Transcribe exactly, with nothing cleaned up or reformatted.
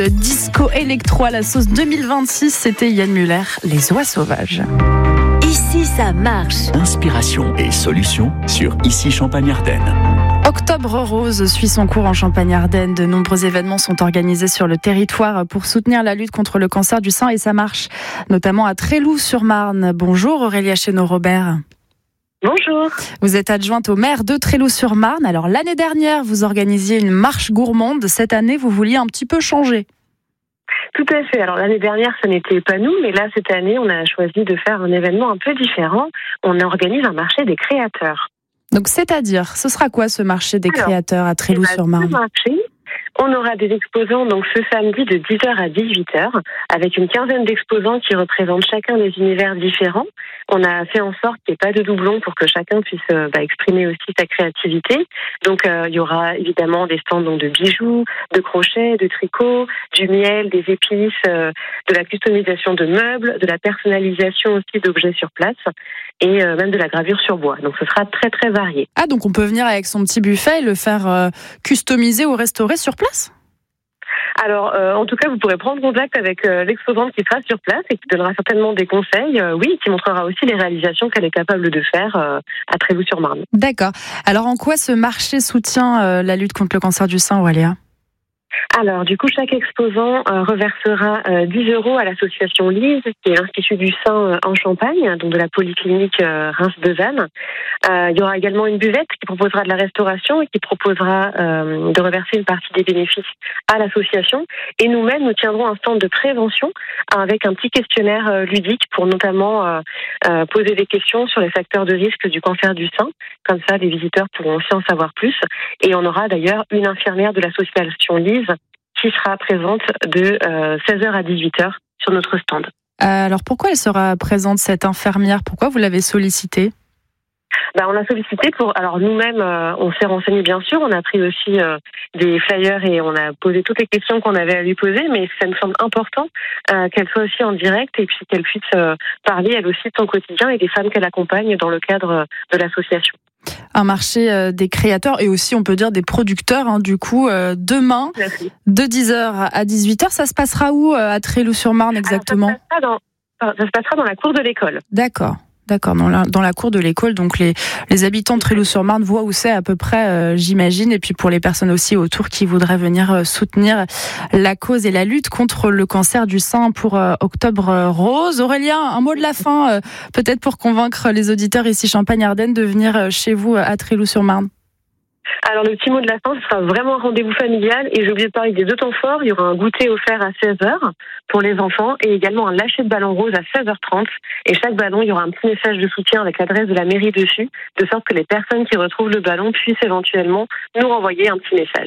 Disco électro à la sauce deux mille vingt-six, c'était Yann Muller, Les Oies Sauvages. Ici ça marche. Inspiration et solutions sur Ici Champagne-Ardenne. Octobre Rose suit son cours en Champagne-Ardenne. De nombreux événements sont organisés sur le territoire pour soutenir la lutte contre le cancer du sein et ça marche, notamment à Tréloux-sur-Marne. Bonjour Aurélia Chénaud-Robert. Bonjour. Vous êtes adjointe au maire de Tréloux-sur-Marne. Alors l'année dernière, vous organisiez une marche gourmande. Cette année, vous vouliez un petit peu changer. Tout à fait. Alors l'année dernière, ce n'était pas nous, mais là, cette année, on a choisi de faire un événement un peu différent. On organise un marché des créateurs. Donc c'est-à-dire, ce sera quoi ce marché des Alors, créateurs à Tréloux-sur-Marne ? Ce marché, on aura des exposants donc ce samedi de dix heures à dix-huit heures, avec une quinzaine d'exposants qui représentent chacun des univers différents. On a fait en sorte qu'il n'y ait pas de doublons pour que chacun puisse euh, bah, exprimer aussi sa créativité. Donc euh, il y aura évidemment des stands donc, de bijoux, de crochets, de tricot, du miel, des épices, euh, de la customisation de meubles, de la personnalisation aussi d'objets sur place et euh, même de la gravure sur bois. Donc ce sera très très varié. Ah donc on peut venir avec son petit buffet et le faire euh, customiser ou restaurer sur place ? Alors, euh, en tout cas, vous pourrez prendre contact avec euh, l'exposante qui sera sur place et qui donnera certainement des conseils, euh, oui, qui montrera aussi les réalisations qu'elle est capable de faire euh, à Tréloux-sur-Marne. D'accord. Alors, en quoi ce marché soutient euh, la lutte contre le cancer du sein, Aurélia ? Alors, du coup, chaque exposant euh, reversera euh, dix euros à l'association Lise, qui est l'Institut du sein euh, en Champagne, donc de la polyclinique euh, Reims-Besanne. Euh, il y aura également une buvette qui proposera de la restauration et qui proposera euh, de reverser une partie des bénéfices à l'association. Et nous-mêmes, nous tiendrons un stand de prévention avec un petit questionnaire euh, ludique pour notamment euh, euh, poser des questions sur les facteurs de risque du cancer du sein. Comme ça, les visiteurs pourront aussi en savoir plus. Et on aura d'ailleurs une infirmière de l'association Lise qui sera présente de euh, seize heures à dix-huit heures sur notre stand. Alors pourquoi elle sera présente, cette infirmière ? Pourquoi vous l'avez sollicitée ? Ben, on l'a sollicité pour. Alors nous-mêmes, euh, on s'est renseigné bien sûr. On a pris aussi euh, des flyers et on a posé toutes les questions qu'on avait à lui poser. Mais ça nous semble important euh, qu'elle soit aussi en direct et puis qu'elle puisse euh, parler elle aussi de son quotidien et des femmes qu'elle accompagne dans le cadre de l'association. Un marché euh, des créateurs et aussi on peut dire des producteurs. Hein, du coup, euh, demain de dix heures à dix-huit heures, ça se passera où euh, à Tréloux-sur-Marne exactement ? Alors, ça, se passera dans, ça se passera dans la cour de l'école. D'accord. D'accord, dans la, dans la cour de l'école, donc les, les habitants de Tréloux-sur-Marne voient où c'est à peu près, euh, j'imagine, et puis pour les personnes aussi autour qui voudraient venir euh, soutenir la cause et la lutte contre le cancer du sein pour euh, Octobre Rose. Aurélien, un mot de la fin, euh, peut-être pour convaincre les auditeurs ici Champagne-Ardenne de venir euh, chez vous à Tréloux-sur-Marne. Alors le petit mot de la fin, ce sera vraiment un rendez-vous familial et j'ai oublié de parler des deux temps forts. Il y aura un goûter offert à seize heures pour les enfants et également un lâcher de ballon rose à seize heures trente. Et chaque ballon, il y aura un petit message de soutien avec l'adresse de la mairie dessus, de sorte que les personnes qui retrouvent le ballon puissent éventuellement nous renvoyer un petit message.